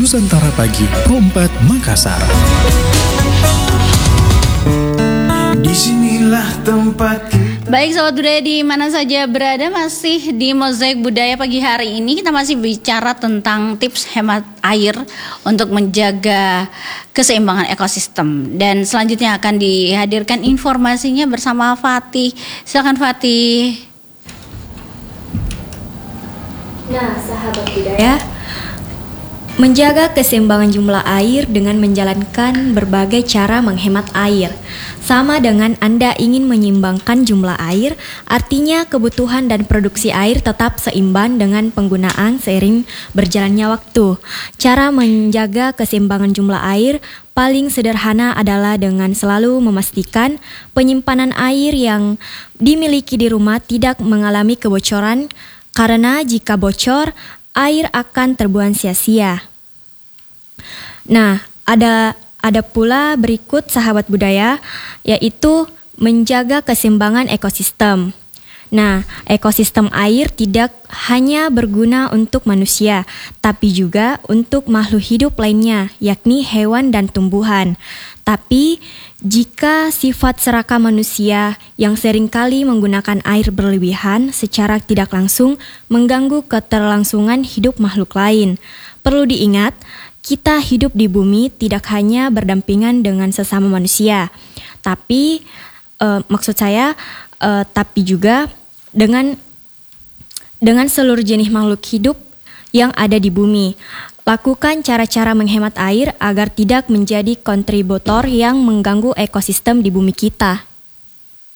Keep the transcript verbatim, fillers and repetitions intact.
Nusantara Pagi, Kompas Makassar. Disinilah tempat. Baik sahabat budaya di mana saja berada, masih di Mozaik Budaya pagi hari ini kita masih bicara tentang tips hemat air untuk menjaga keseimbangan ekosistem. Dan selanjutnya akan dihadirkan informasinya bersama Fatih. Silakan Fatih. Nah, sahabat budaya, menjaga keseimbangan jumlah air dengan menjalankan berbagai cara menghemat air. Sama dengan Anda ingin menyeimbangkan jumlah air, artinya kebutuhan dan produksi air tetap seimbang dengan penggunaan seiring berjalannya waktu. Cara menjaga keseimbangan jumlah air paling sederhana adalah dengan selalu memastikan penyimpanan air yang dimiliki di rumah tidak mengalami kebocoran, karena jika bocor, air akan terbuang sia-sia. Nah, ada ada pula berikut sahabat budaya, yaitu menjaga keseimbangan ekosistem. Nah, ekosistem air tidak hanya berguna untuk manusia, tapi juga untuk makhluk hidup lainnya, yakni hewan dan tumbuhan. Tapi, jika sifat serakah manusia yang seringkali menggunakan air berlebihan secara tidak langsung mengganggu keterlangsungan hidup makhluk lain. Perlu diingat, kita hidup di bumi tidak hanya berdampingan dengan sesama manusia, tapi uh, maksud saya, uh, tapi juga dengan dengan seluruh jenis makhluk hidup yang ada di bumi. Lakukan cara-cara menghemat air agar tidak menjadi kontributor yang mengganggu ekosistem di bumi kita.